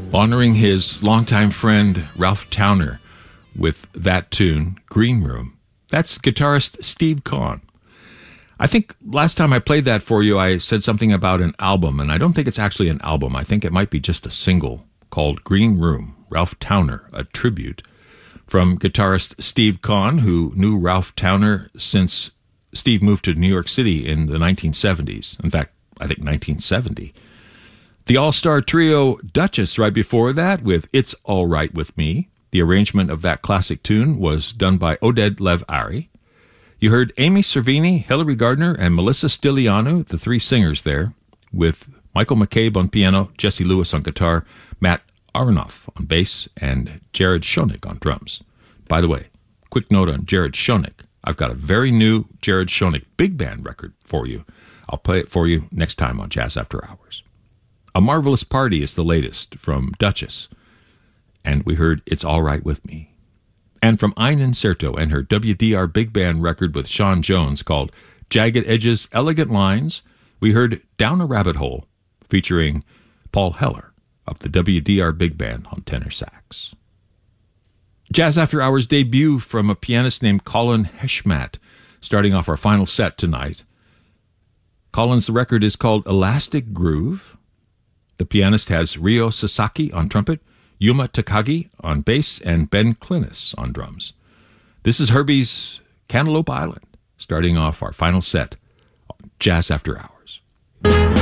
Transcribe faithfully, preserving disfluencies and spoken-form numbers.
honoring his longtime friend Ralph Towner with that tune, Green Room. That's guitarist Steve Kahn. I think last time I played that for you, I said something about an album, and I don't think it's actually an album. I think it might be just a single called Green Room, Ralph Towner, a tribute from guitarist Steve Kahn, who knew Ralph Towner since Steve moved to New York City in the nineteen seventies. In fact, I think nineteen seventy. The all-star trio Duchess right before that with It's All Right With Me. The arrangement of that classic tune was done by Oded Lev Ari. You heard Amy Cervini, Hilary Gardner, and Melissa Stilianu, the three singers there, with Michael McCabe on piano, Jesse Lewis on guitar, Matt Aronoff on bass, and Jared Schoenig on drums. By the way, quick note on Jared Schoenig. I've got a very new Jared Schoenig big band record for you. I'll play it for you next time on Jazz After Hours. A Marvelous Party is the latest from Duchess, and we heard It's All Right With Me. And from Ein Incerto and her W D R big band record with Sean Jones called Jagged Edges, Elegant Lines, we heard Down a Rabbit Hole featuring Paul Heller of the W D R big band on tenor sax. Jazz After Hours debut from a pianist named Colin Heshmat, starting off our final set tonight. Colin's record is called Elastic Groove. The pianist has Ryo Sasaki on trumpet, Yuma Takagi on bass, and Ben Klinis on drums. This is Herbie's Cantaloupe Island, starting off our final set on Jazz After Hours.